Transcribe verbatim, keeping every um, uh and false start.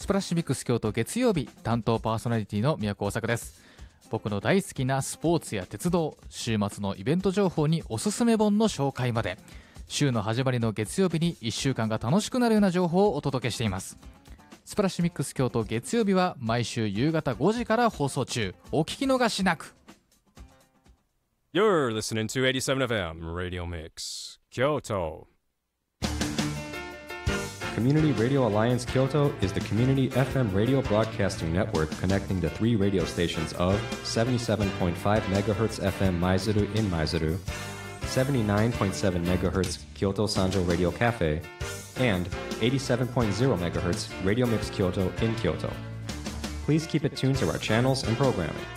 スプラッシュミックス京都月曜日、担当パーソナリティの宮古大作です。僕の大好きなスポーツや鉄道、週末のイベント情報におすすめ本の紹介まで、週の始まりの月曜日にいっしゅうかんが楽しくなるような情報をお届けしています。スプラッシュミックス京都月曜日は毎週夕方ごじから放送中。お聞き逃しなく。 You're listening to eighty-seven F M Radio Mix Kyoto. Community Radio Alliance Kyoto is the community F M radio broadcasting network connecting the three radio stations of seventy-seven point five megahertz F M Maizuru in Maizuru, seventy-nine point seven megahertz Kyoto Sanjo Radio Cafe, and eighty-seven point zero megahertz Radio Mix Kyoto in Kyoto. Please keep it tuned to our channels and programming.